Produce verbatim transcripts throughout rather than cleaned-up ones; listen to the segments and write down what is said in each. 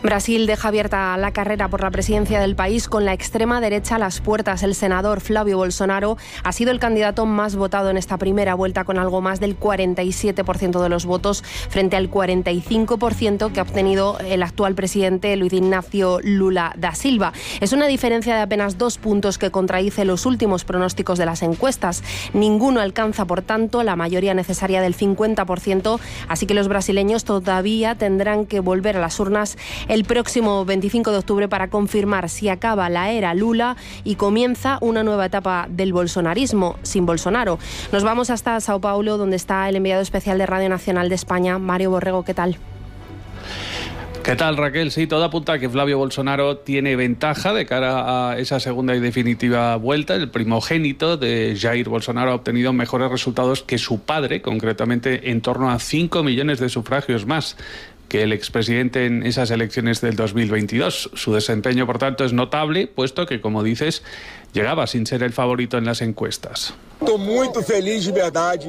Brasil deja abierta la carrera por la presidencia del país con la extrema derecha a las puertas. El senador Flavio Bolsonaro ha sido el candidato más votado en esta primera vuelta, con algo más del cuarenta y siete por ciento de los votos frente al cuarenta y cinco por ciento que ha obtenido el actual presidente Luiz Inácio Lula da Silva. Es una diferencia de apenas dos puntos que contradice los últimos pronósticos de las encuestas. Ninguno alcanza, por tanto, la mayoría necesaria del cincuenta por ciento, así que los brasileños todavía tendrán que volver a las urnas el próximo veinticinco de octubre para confirmar si acaba la era Lula y comienza una nueva etapa del bolsonarismo sin Bolsonaro. Nos vamos hasta Sao Paulo, donde está el enviado especial de Radio Nacional de España, Mario Borrego. ¿Qué tal? ¿Qué tal, Raquel? Sí, todo apunta a que Flavio Bolsonaro tiene ventaja de cara a esa segunda y definitiva vuelta. El primogénito de Jair Bolsonaro ha obtenido mejores resultados que su padre, concretamente en torno a cinco millones de sufragios más que el expresidente en esas elecciones del dos mil veintidós. Su desempeño, por tanto, es notable, puesto que, como dices, llegaba sin ser el favorito en las encuestas. Estou muito feliz de verdade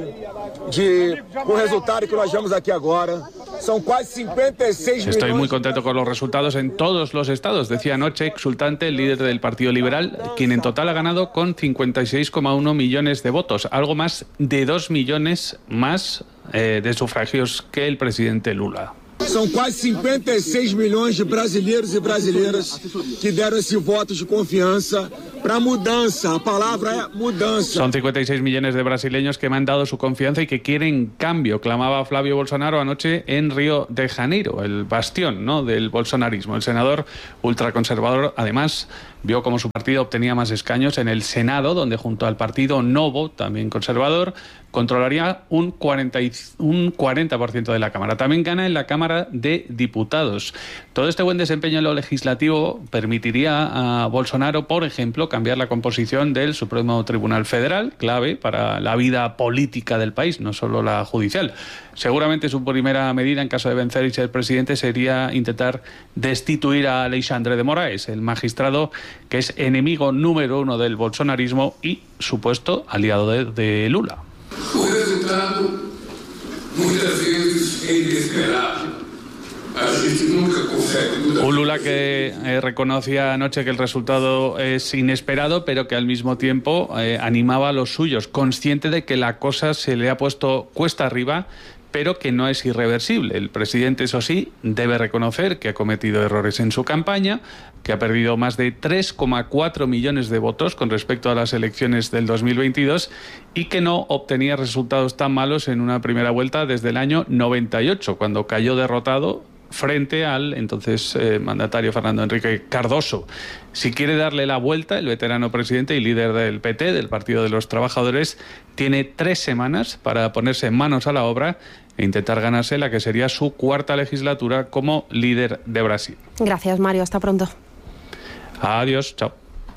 de com o resultado que nós vemos aqui agora. Son casi cincuenta y seis millones. Estoy muy contento con los resultados en todos los estados, decía anoche exultante el líder del Partido Liberal, quien en total ha ganado con cincuenta y seis coma uno millones de votos, algo más de dos millones más eh, de sufragios que el presidente Lula. São quase cincuenta y seis milhões de brasileiros e brasileiras que deram esse voto de confiança para mudança. A palavra é mudança. Son cincuenta y seis millones de brasileños que me han dado su confianza y que quieren cambio, clamaba Flavio Bolsonaro anoche en Río de Janeiro, el bastión, ¿no?, del bolsonarismo. El senador ultraconservador, además, vio cómo su partido obtenía más escaños en el Senado, donde junto al partido Novo, también conservador, controlaría un cuarenta, un cuarenta por ciento de la Cámara. También gana en la Cámara de Diputados. Todo este buen desempeño en lo legislativo permitiría a Bolsonaro, por ejemplo, cambiar la composición del Supremo Tribunal Federal, clave para la vida política del país, no solo la judicial. Seguramente su primera medida, en caso de vencer y ser presidente, sería intentar destituir a Alexandre de Moraes, el magistrado que es enemigo número uno del bolsonarismo y supuesto aliado de, de Lula. O resultado muitas vezes é inesperado. A gente nunca consegue mudar. Un Lula que eh, reconocía anoche que el resultado es inesperado, pero que al mismo tiempo eh, animaba a los suyos, consciente de que la cosa se le ha puesto cuesta arriba, pero que no es irreversible. El presidente, eso sí, debe reconocer que ha cometido errores en su campaña, que ha perdido más de tres coma cuatro millones de votos con respecto a las elecciones del dos mil veintidós y que no obtenía resultados tan malos en una primera vuelta desde el año noventa y ocho, cuando cayó derrotado frente al entonces eh, mandatario Fernando Henrique Cardoso. Si quiere darle la vuelta, el veterano presidente y líder del P T, del Partido de los Trabajadores, tiene tres semanas para ponerse manos a la obra e intentar ganarse la que sería su cuarta legislatura como líder de Brasil. Gracias, Mario. Hasta pronto. Adiós. Chao.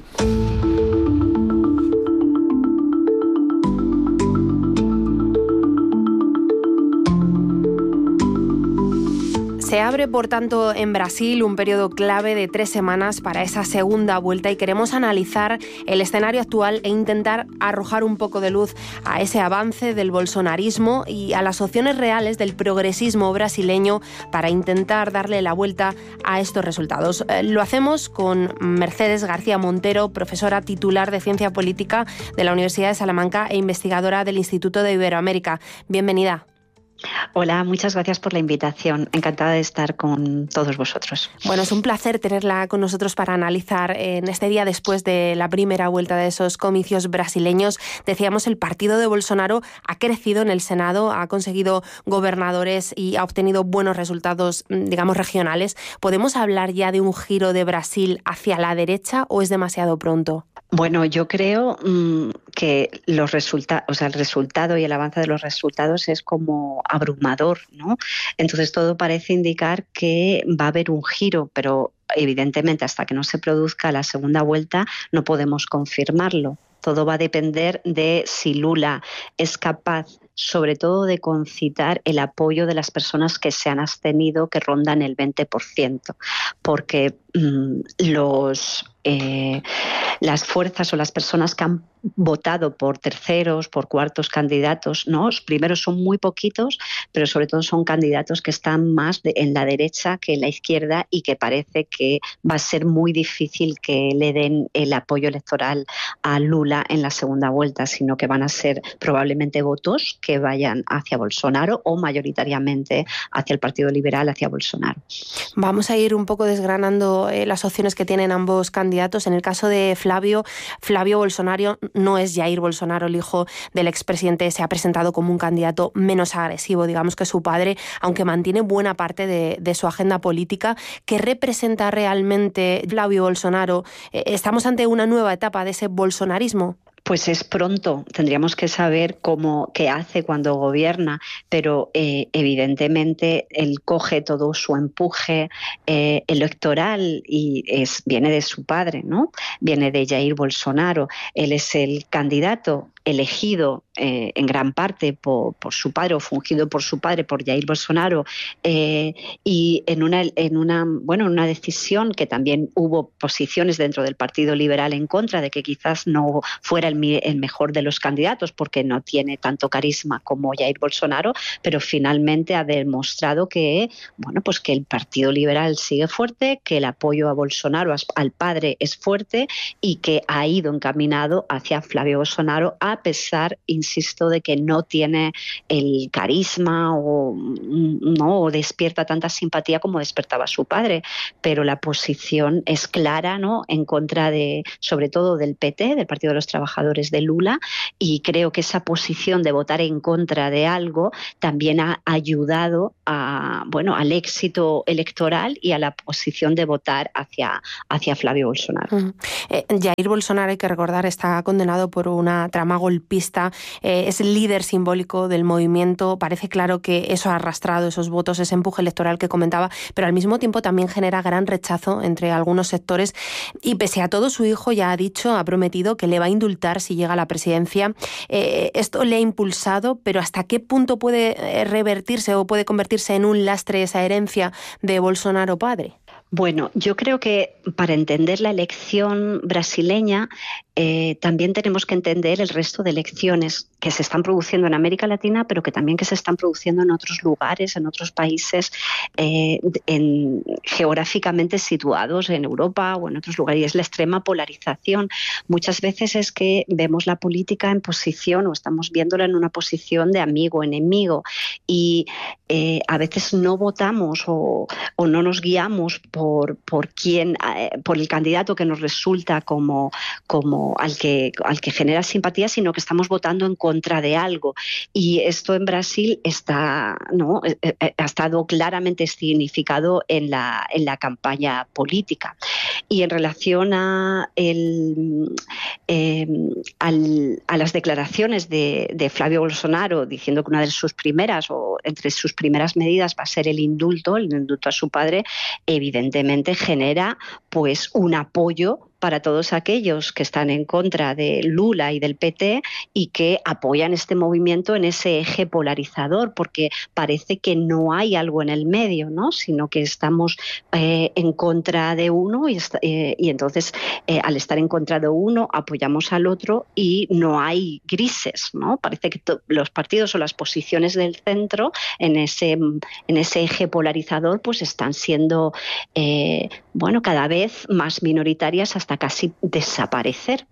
Se abre, por tanto, en Brasil un periodo clave de tres semanas para esa segunda vuelta y queremos analizar el escenario actual e intentar arrojar un poco de luz a ese avance del bolsonarismo y a las opciones reales del progresismo brasileño para intentar darle la vuelta a estos resultados. Lo hacemos con Mercedes García Montero, profesora titular de Ciencia Política de la Universidad de Salamanca e investigadora del Instituto de Iberoamérica. Bienvenida. Hola, muchas gracias por la invitación. Encantada de estar con todos vosotros. Bueno, es un placer tenerla con nosotros para analizar en este día después de la primera vuelta de esos comicios brasileños. Decíamos, el partido de Bolsonaro ha crecido en el Senado, ha conseguido gobernadores y ha obtenido buenos resultados, digamos, regionales. ¿Podemos hablar ya de un giro de Brasil hacia la derecha o es demasiado pronto? Bueno, yo creo mmm, que los resultados, o sea, el resultado y el avance de los resultados es como abrumador, ¿no? Entonces todo parece indicar que va a haber un giro, pero evidentemente hasta que no se produzca la segunda vuelta no podemos confirmarlo. Todo va a depender de si Lula es capaz sobre todo de concitar el apoyo de las personas que se han abstenido, que rondan el veinte por ciento, porque mmm, los... Eh, las fuerzas o las personas que han votado por terceros, por cuartos candidatos, ¿no? Los primeros son muy poquitos, pero sobre todo son candidatos que están más de, en la derecha que en la izquierda, y que parece que va a ser muy difícil que le den el apoyo electoral a Lula en la segunda vuelta, sino que van a ser probablemente votos que vayan hacia Bolsonaro o mayoritariamente hacia el Partido Liberal, hacia Bolsonaro. Vamos a ir un poco desgranando eh, las opciones que tienen ambos candidatos. En el caso de Flavio, Flavio Bolsonaro no es Jair Bolsonaro, el hijo del expresidente. Se ha presentado como un candidato menos agresivo, digamos, que su padre, aunque mantiene buena parte de, de su agenda política. ¿Qué representa realmente Flavio Bolsonaro? Eh, ¿Estamos ante una nueva etapa de ese bolsonarismo? Pues es pronto, tendríamos que saber cómo, qué hace cuando gobierna, pero eh, evidentemente él coge todo su empuje eh, electoral y es, viene de su padre, ¿no? Viene de Jair Bolsonaro. Él es el candidato elegido eh, en gran parte por, por su padre, o fungido por su padre, por Jair Bolsonaro, eh, y en una, en una, bueno, en una decisión que también hubo posiciones dentro del Partido Liberal en contra de que quizás no fuera el, el mejor de los candidatos porque no tiene tanto carisma como Jair Bolsonaro, pero finalmente ha demostrado que, bueno, pues que el Partido Liberal sigue fuerte, que el apoyo a Bolsonaro, al padre, es fuerte, y que ha ido encaminado hacia Flavio Bolsonaro, a a pesar, insisto, de que no tiene el carisma o no o despierta tanta simpatía como despertaba su padre, pero la posición es clara, ¿no?, en contra de, sobre todo del P T, del Partido de los Trabajadores de Lula, y creo que esa posición de votar en contra de algo también ha ayudado a, bueno, al éxito electoral y a la posición de votar hacia, hacia Flavio Bolsonaro. Mm. Eh, Jair Bolsonaro, hay que recordar, está condenado por una trama golpista, eh, es el líder simbólico del movimiento. Parece claro que eso ha arrastrado esos votos, ese empuje electoral que comentaba, pero al mismo tiempo también genera gran rechazo entre algunos sectores, y pese a todo su hijo ya ha dicho, ha prometido que le va a indultar si llega a la presidencia. Eh, esto le ha impulsado, pero ¿hasta qué punto puede revertirse o puede convertirse en un lastre esa herencia de Bolsonaro padre? Bueno, yo creo que para entender la elección brasileña eh, también tenemos que entender el resto de elecciones que se están produciendo en América Latina, pero que también que se están produciendo en otros lugares, en otros países eh, en, geográficamente situados en Europa o en otros lugares. Y es la extrema polarización. Muchas veces es que vemos la política en posición, o estamos viéndola en una posición de amigo-enemigo, y eh, a veces no votamos o, o no nos guiamos por, por quién, eh, por el candidato que nos resulta como, como al que, al que genera simpatía, sino que estamos votando en contra de algo. Y esto en Brasil está, ¿no?, ha estado claramente significado en la, en la campaña política. Y en relación a, el, eh, al, a las declaraciones de, de Flavio Bolsonaro, diciendo que una de sus primeras o entre sus primeras medidas va a ser el indulto, el indulto a su padre, evidentemente genera pues un apoyo para todos aquellos que están en contra de Lula y del P T y que apoyan este movimiento en ese eje polarizador, porque parece que no hay algo en el medio, ¿no?, sino que estamos eh, en contra de uno y, eh, y entonces eh, al estar en contra de uno apoyamos al otro y no hay grises, ¿no? Parece que los partidos o las posiciones del centro en ese, en ese eje polarizador pues están siendo eh, bueno, cada vez más minoritarias hasta casi desaparecer.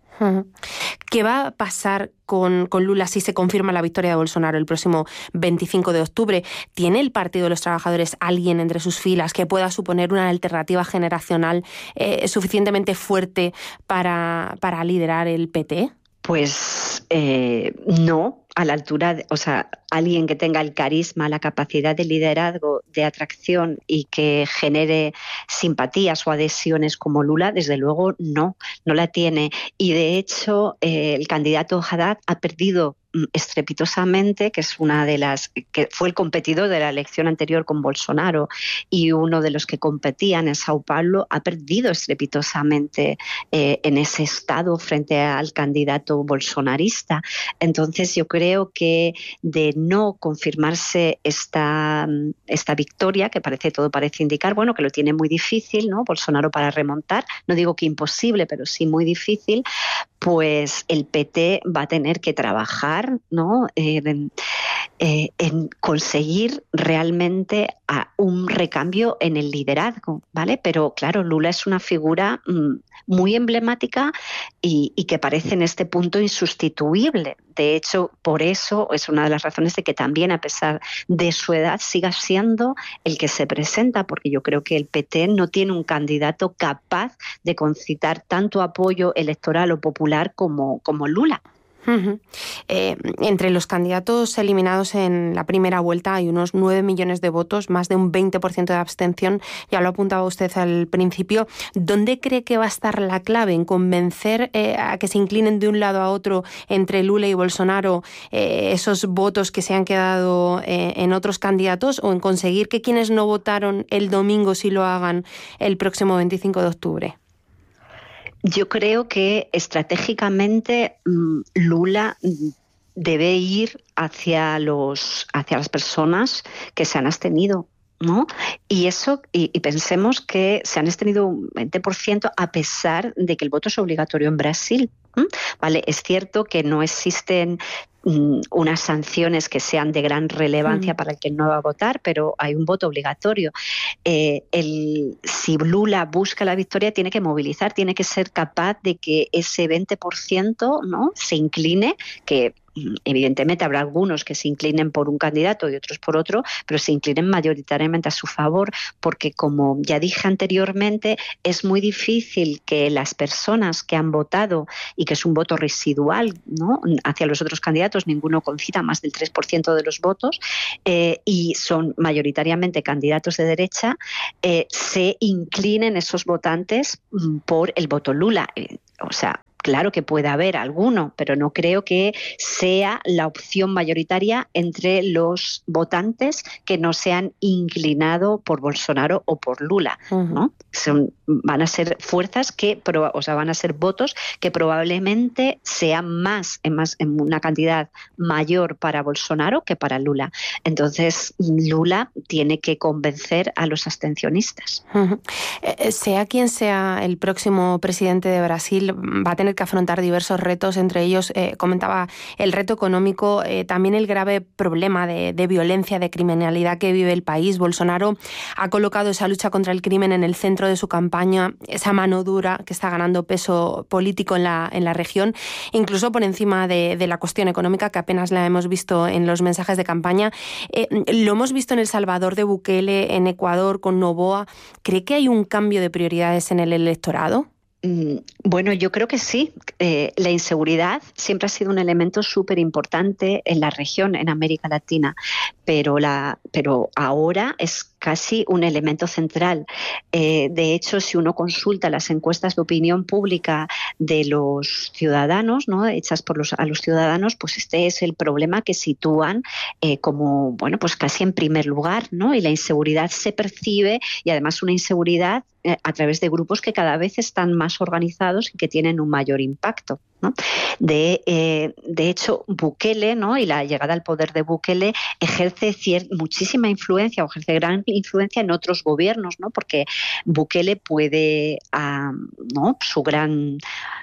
¿Qué va a pasar con, con Lula si se confirma la victoria de Bolsonaro el próximo veinticinco de octubre? ¿Tiene el Partido de los Trabajadores alguien entre sus filas que pueda suponer una alternativa generacional eh, suficientemente fuerte para, para liderar el P T? Pues eh, no, a la altura, de, o sea, alguien que tenga el carisma, la capacidad de liderazgo, de atracción y que genere simpatías o adhesiones como Lula, desde luego no, no la tiene. Y de hecho, eh, el candidato Haddad ha perdido estrepitosamente, que es una de las que fue el competidor de la elección anterior con Bolsonaro y uno de los que competían en Sao Paulo, ha perdido estrepitosamente eh, en ese estado frente al candidato bolsonarista. Entonces yo creo creo que de no confirmarse esta, esta victoria, que parece todo parece indicar, bueno, que lo tiene muy difícil, ¿no? Bolsonaro para remontar, no digo que imposible, pero sí muy difícil, pues el P T va a tener que trabajar, ¿no? Eh, en, eh, en conseguir realmente a un recambio en el liderazgo, ¿vale? Pero claro, Lula es una figura mmm, muy emblemática y, y que parece en este punto insustituible. De hecho, por eso es una de las razones de que también, a pesar de su edad, siga siendo el que se presenta, porque yo creo que el P T no tiene un candidato capaz de concitar tanto apoyo electoral o popular como, como Lula. Uh-huh. Eh, entre los candidatos eliminados en la primera vuelta hay unos nueve millones de votos, más de un veinte por ciento de abstención, ya lo apuntaba usted al principio. ¿Dónde cree que va a estar la clave en convencer eh, a que se inclinen de un lado a otro entre Lula y Bolsonaro eh, esos votos que se han quedado eh, en otros candidatos, o en conseguir que quienes no votaron el domingo sí lo hagan el próximo veinticinco de octubre? Yo creo que estratégicamente Lula debe ir hacia los hacia las personas que se han abstenido, ¿no? Y eso, y, y pensemos que se han abstenido un veinte por ciento a pesar de que el voto es obligatorio en Brasil. ¿Mm? Vale, es cierto que no existen mm, unas sanciones que sean de gran relevancia mm. para el que no va a votar, pero hay un voto obligatorio. Eh, el, si Lula busca la victoria, tiene que movilizar, tiene que ser capaz de que ese veinte por ciento, ¿no?, se incline, que evidentemente habrá algunos que se inclinen por un candidato y otros por otro, pero se inclinen mayoritariamente a su favor, porque como ya dije anteriormente, es muy difícil que las personas que han votado, y que es un voto residual, ¿no?, hacia los otros candidatos, ninguno concita más del tres por ciento de los votos, eh, y son mayoritariamente candidatos de derecha, eh, se inclinen esos votantes por el voto Lula. Eh, o sea, claro que puede haber alguno, pero no creo que sea la opción mayoritaria entre los votantes que no se han inclinado por Bolsonaro o por Lula, ¿no? Son, van a ser fuerzas que, o sea, van a ser votos que probablemente sean más en, más, en una cantidad mayor para Bolsonaro que para Lula. Entonces, Lula tiene que convencer a los abstencionistas. Uh-huh. Eh, sea quien sea el próximo presidente de Brasil, va a tener que afrontar diversos retos, entre ellos, eh, comentaba, el reto económico, eh, también el grave problema de, de violencia, de criminalidad que vive el país. Bolsonaro ha colocado esa lucha contra el crimen en el centro de su campaña, esa mano dura que está ganando peso político en la, en la región, incluso por encima de, de la cuestión económica, que apenas la hemos visto en los mensajes de campaña. Eh, lo hemos visto en El Salvador de Bukele, en Ecuador con Noboa. ¿Cree que hay un cambio de prioridades en el electorado? Bueno, yo creo que sí. Eh, la inseguridad siempre ha sido un elemento súper importante en la región, en América Latina, pero, la, pero ahora es casi un elemento central. Eh, de hecho, si uno consulta las encuestas de opinión pública de los ciudadanos, ¿no?, hechas por los, a los ciudadanos, pues este es el problema que sitúan eh, como, bueno, pues casi en primer lugar, ¿no? Y la inseguridad se percibe, y además una inseguridad eh, a través de grupos que cada vez están más organizados y que tienen un mayor impacto, ¿no? De, eh, de hecho, Bukele, ¿no?, y la llegada al poder de Bukele ejerce cier- muchísima influencia, o ejerce gran influencia en otros gobiernos, ¿no? Porque Bukele puede, uh, ¿no?, su gran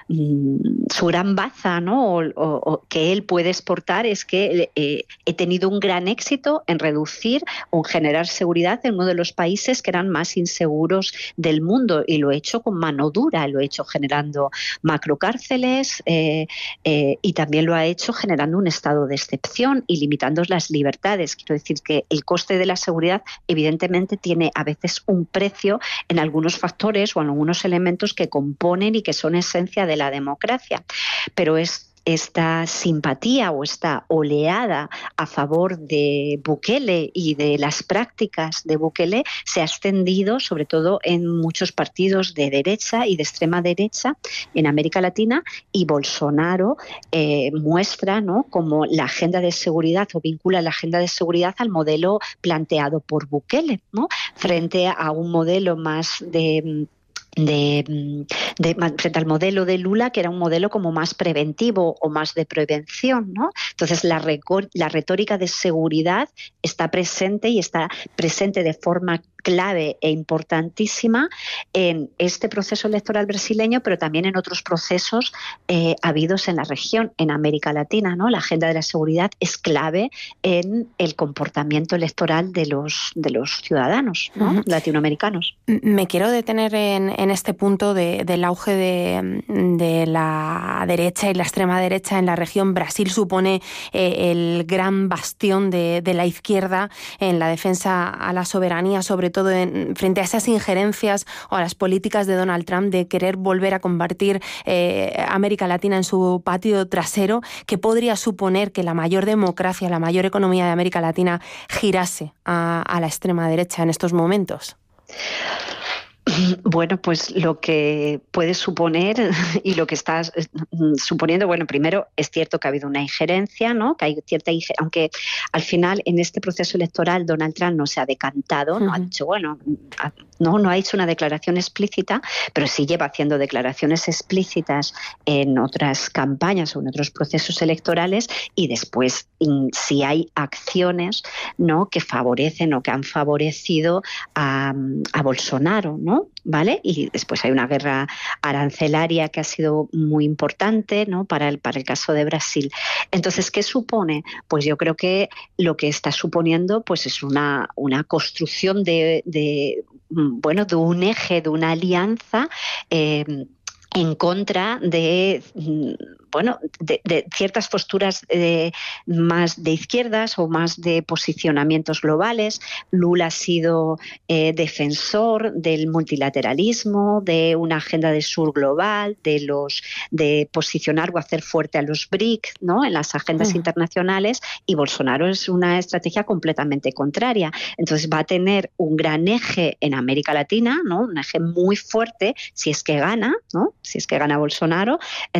mm, su gran baza, ¿no?, o, o, o que él puede exportar es que eh, he tenido un gran éxito en reducir o en generar seguridad en uno de los países que eran más inseguros del mundo, y lo he hecho con mano dura, lo he hecho generando macrocárceles, eh, eh, y también lo ha hecho generando un estado de excepción y limitando las libertades. Quiero decir que el coste de la seguridad evidentemente tiene a veces un precio en algunos factores o en algunos elementos que componen y que son esencia de la democracia, pero es esta simpatía o esta oleada a favor de Bukele y de las prácticas de Bukele se ha extendido sobre todo en muchos partidos de derecha y de extrema derecha en América Latina, y Bolsonaro eh, muestra, ¿no?, como la agenda de seguridad, o vincula la agenda de seguridad al modelo planteado por Bukele, ¿no?, frente a un modelo más de De, de, frente al modelo de Lula, que era un modelo como más preventivo o más de prevención, ¿no? Entonces la, recor- la retórica de seguridad está presente y está presente de forma clave e importantísima en este proceso electoral brasileño, pero también en otros procesos eh, habidos en la región, en América Latina, ¿no? La agenda de la seguridad es clave en el comportamiento electoral de los, de los ciudadanos, ¿no? Uh-huh. latinoamericanos. Me quiero detener en, en este punto de, del auge de, de la derecha y la extrema derecha en la región. Brasil supone eh, el gran bastión de, de la izquierda en la defensa a la soberanía, sobre todo en, frente a esas injerencias o a las políticas de Donald Trump de querer volver a convertir eh, América Latina en su patio trasero, que podría suponer que la mayor democracia, la mayor economía de América Latina girase a, a la extrema derecha en estos momentos. Bueno, pues lo que puede suponer y lo que estás suponiendo, bueno, primero es cierto que ha habido una injerencia, ¿no? Que hay cierta injerencia, aunque al final en este proceso electoral Donald Trump no se ha decantado, uh-huh. no ha dicho, bueno, no, no ha hecho una declaración explícita, pero sí lleva haciendo declaraciones explícitas en otras campañas o en otros procesos electorales, y después si hay acciones, ¿no? que favorecen o que han favorecido a, a Bolsonaro, ¿no? ¿Vale? Y después hay una guerra arancelaria que ha sido muy importante, ¿no? para, el, para el caso de Brasil. Entonces, ¿qué supone? Pues yo creo que lo que está suponiendo pues es una, una construcción de, de, bueno, de un eje, de una alianza eh, en contra de, bueno, de, de ciertas posturas eh, más de izquierdas o más de posicionamientos globales. Lula ha sido eh, defensor del multilateralismo, de una agenda del sur global, de los de posicionar o hacer fuerte a los B R I C, ¿no? en las agendas uh-huh. internacionales, y Bolsonaro es una estrategia completamente contraria. Entonces va a tener un gran eje en América Latina, ¿no? un eje muy fuerte si es que gana, ¿no? si es que gana Bolsonaro.